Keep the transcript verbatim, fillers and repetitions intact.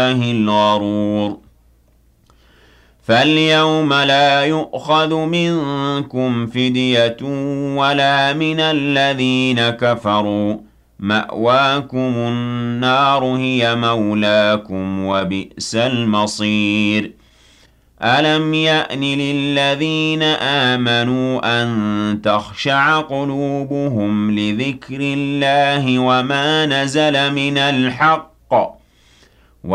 الغرور فاليوم لا يؤخذ منكم فدية ولا من الذين كفروا مأواكم النار هي مولاكم وبئس المصير ألم يأن للذين آمنوا أن تخشع قلوبهم لذكر الله وما نزل من الحق